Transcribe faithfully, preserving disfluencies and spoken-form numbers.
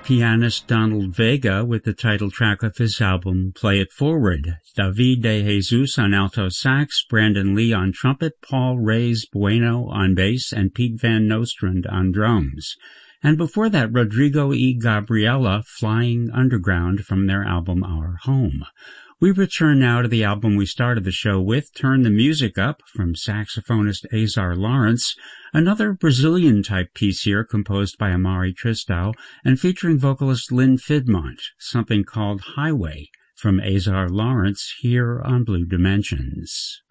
pianist Donald Vega with the title track of his album, Play It Forward. David De Jesus on alto sax, Brandon Lee on trumpet, Paul Reyes Bueno on bass, and Pete Van Nostrand on drums. And before that, Rodrigo y Gabriela, Flying Underground, from their album Our Home. We return now to the album we started the show with, Turn the Music Up, from saxophonist Azar Lawrence, another Brazilian-type piece here composed by Amari Tristão and featuring vocalist Lynn Fidmont, something called Highway, from Azar Lawrence here on Blue Dimensions.